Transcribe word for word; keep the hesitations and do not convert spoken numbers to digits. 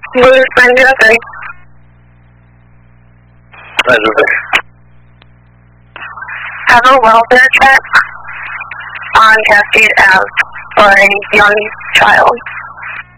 Blue nine zero three. nine zero three. Have a welfare check on Cascade Ave for a young child.